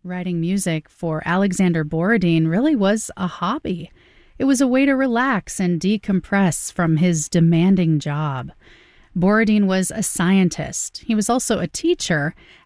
Writing music for Alexander Borodin really was a hobby. It was a way to relax and decompress from his demanding job. Borodin was a scientist. He was also a teacher,